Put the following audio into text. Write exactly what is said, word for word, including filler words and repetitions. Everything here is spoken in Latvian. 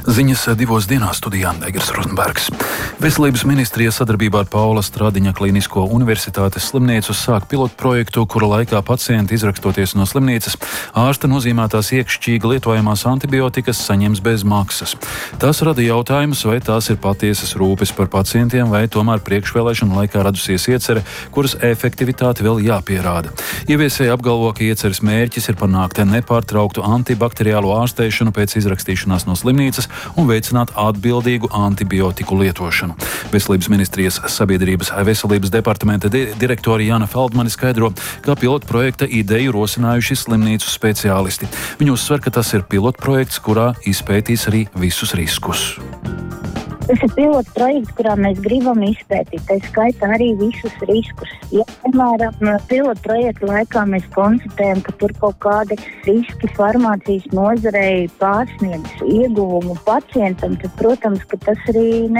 Ziņas divos dienās studijā Egers Rozenbergs. Veselības ministrija sadarbībā ar Paula Stradiņa Klinisko universitātes slimnīcu sāk pilotprojektu, kura laikā pacienti, izrakstoties no slimnīcas, ārsta nozīmētās iekšķīgi lietojamās antibiotikas saņems bez maksas. Tas rada jautājumus, vai tās ir patiesas rūpes par pacientiem, vai tomēr priekšvēlēšanu laikā radusies iecere, kuras efektivitāte vēl jāpierāda. Ieviesēji apgalvo, ka ieceres mērķis ir panākt nepārtrauktu antibakteriālo ārstēšanu pēc izrakstīšanās no slimnīcas un veicināt atbildīgu antibiotiku lietošanu. Veselības ministrijas sabiedrības veselības departamenta di- direktore Jana Feldmane skaidro, ka pilotprojekta ideju rosinājuši slimnīcu speciālisti. Viņi uzsver, ka tas ir pilotprojekts, kurā izpētīs arī visus riskus. Tas ir pilots projekts, kurā mēs gribam izpētīt, tā skaitā arī visus riskus. Ja, piemēram, pilotu projektu laikā mēs konstatējam, ka tur kaut kādi riski farmācijas nozarei pārsniedz ieguvumu pacientam, tad, protams, ka tas arī